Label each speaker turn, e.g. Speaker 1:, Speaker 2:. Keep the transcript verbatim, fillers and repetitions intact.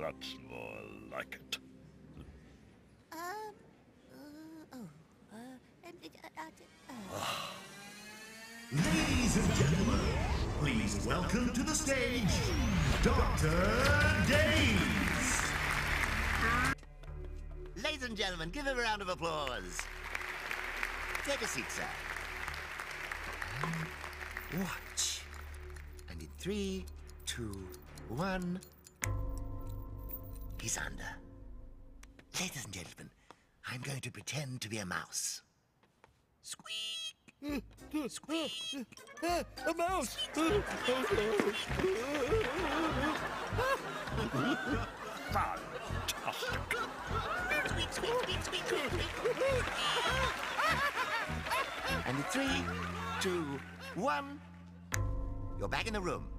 Speaker 1: That's more like it.
Speaker 2: Um, uh, oh, uh, and, uh, uh, uh.
Speaker 3: Ladies and gentlemen, please welcome to the stage, Doctor Days!
Speaker 4: Ladies and gentlemen, give him a round of applause. Take a seat, sir. And watch. And in three, two, one... He's under. Ladies and gentlemen, I'm going to pretend to be a mouse. Squeak! Squeak!
Speaker 5: A mouse!
Speaker 1: Fantastic.
Speaker 4: Squeak, squeak, squeak, squeak, squeak, squeak. And in three, two, one... You're back in the room.